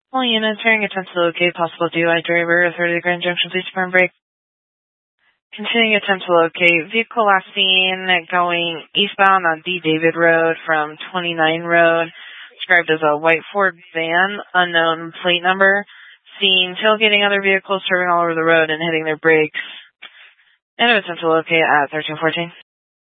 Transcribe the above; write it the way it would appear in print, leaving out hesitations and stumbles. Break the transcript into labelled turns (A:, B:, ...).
A: All units hearing attempt to locate possible DUI driver, authority Grand Junction Police Department break. Continuing attempt to locate vehicle last seen going eastbound on D. David Road from 29 Road, described as a white Ford van, unknown plate number. Seen tailgating other vehicles, serving all over the road and hitting their brakes. And attempt to locate at 1314.